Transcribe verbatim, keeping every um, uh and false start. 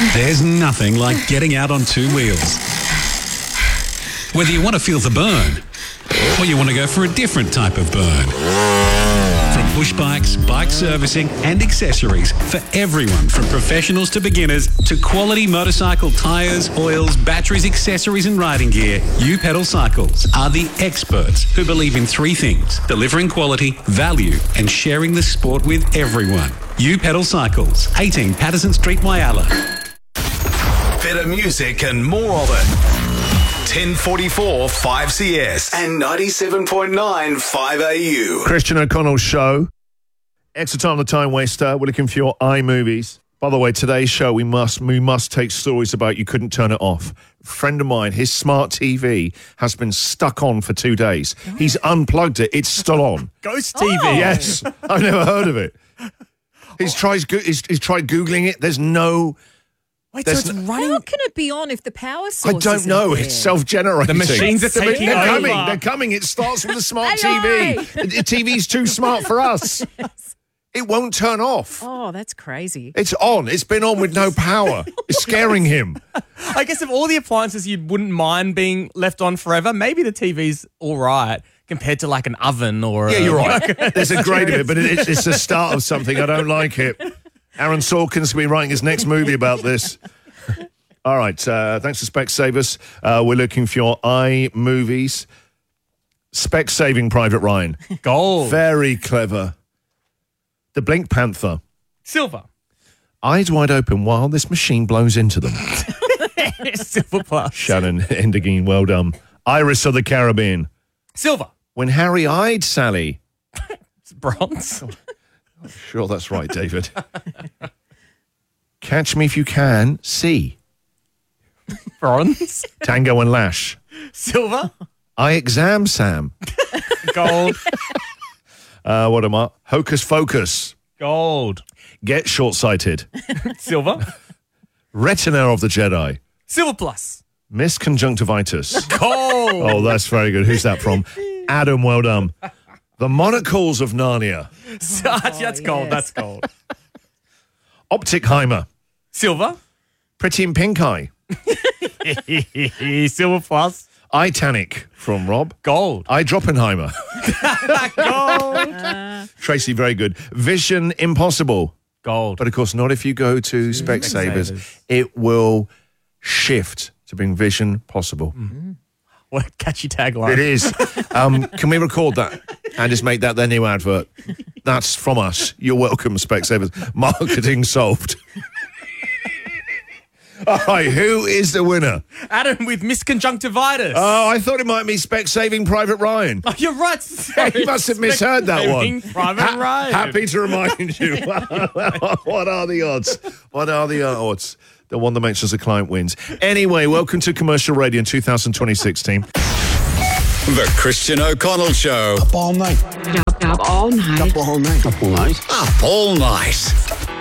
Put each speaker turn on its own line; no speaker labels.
There's nothing like getting out on two wheels. Whether you want to feel the burn or you want to go for a different type of burn. From push bikes, bike servicing and accessories for everyone from professionals to beginners to quality motorcycle tyres, oils, batteries, accessories and riding gear, U-Pedal Cycles are the experts who believe in three things: delivering quality, value and sharing the sport with everyone. U-Pedal Cycles, eighteen Patterson Street, Whyalla.
Better music and more of it. ten forty-four five C S and ninety-seven point nine five A U.
Christian O'Connell Show. Extra time, the time waster. We're looking for your iMovies. By the way, today's show, we must we must take stories about you couldn't turn it off. A friend of mine, his smart T V has been stuck on for two days. He's unplugged it. It's still on.
Ghost T V.
Oh. Yes. I've never heard of it. He's tried, he's, he's tried Googling it. There's no...
Wait, so
There's
it's
no-
running?
How can it be on if the power source
I don't
isn't
know.
there?
It's self-generating.
The machines are
The-
taking
they're
over.
coming. They're coming. It starts with a smart T V.
Aye,
The, the T V's too smart for us. It won't turn off.
Oh, that's crazy.
It's on. It's been on with no power. It's scaring him.
I guess of all the appliances you wouldn't mind being left on forever, maybe the T V's all right compared to like an oven or
Yeah,
a,
you're right. There's a grade of it, but it, it's the start of something. I don't like it. Aaron Sorkin's going to be writing his next movie about this. All right. Uh, thanks to Specsavers. Uh, we're looking for your iMovies. Spec Saving Private Ryan.
Gold.
Very clever. The Blink Panther.
Silver.
Eyes wide open while this machine blows into them.
Silver plus.
Shannon Endergeen, well done. Iris of the Caribbean.
Silver.
When Harry eyed Sally.
It's bronze.
Sure, that's right, David. Catch Me If You Can, C.
Bronze.
Tango and Lash.
Silver.
I Exam Sam.
Gold.
Uh, what am I? Hocus Focus.
Gold.
Get Short-Sighted.
Silver.
Retina of the Jedi.
Silver plus.
Miss Conjunctivitis.
Gold.
Oh, that's very good. Who's that from? Adam, well done. The Monocles of Narnia.
that's that's gold.
yes.
That's gold.
Optikheimer.
Silver.
Pretty in Pink Eye.
Silver plus.
Titanic from Rob.
Gold.
I Droppenheimer.
Gold.
Tracy, very good. Vision Impossible.
Gold.
But of course, not if you go to Specsavers.
Specsavers.
It will shift to being Vision Possible.
What a catchy tagline.
It is. Um, can we record that and just make that their new advert? That's from us. You're welcome, Specsavers. Marketing solved. All right, who is the winner?
Adam with misconjunctivitis.
Oh, I thought it might be Spec Saving Private Ryan.
Oh, you're right. Sorry.
You must have misheard that one.
Saving Private
Ha-
Ryan.
Happy to remind you. What are the odds? What are the odds? The one that makes us a client wins. Anyway, welcome to Commercial Radio in two thousand twenty-six, team.
The Christian O'Connell Show.
Up all night.
Up, up all night.
Up all night. Up all night.
Up all night.